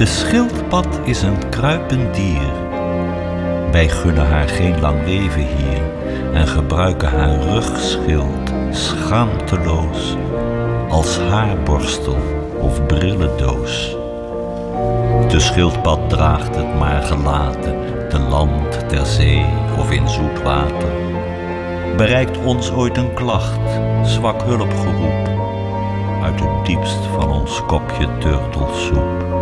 De schildpad is een kruipend dier. Wij gunnen haar geen lang leven hier en gebruiken haar rugschild schaamteloos als haarborstel of brillendoos. De schildpad draagt het maar gelaten, te land, ter zee of in zoet water. Bereikt ons ooit een klacht, zwak hulpgeroep, uit het diepst van ons kopje turtelsoep.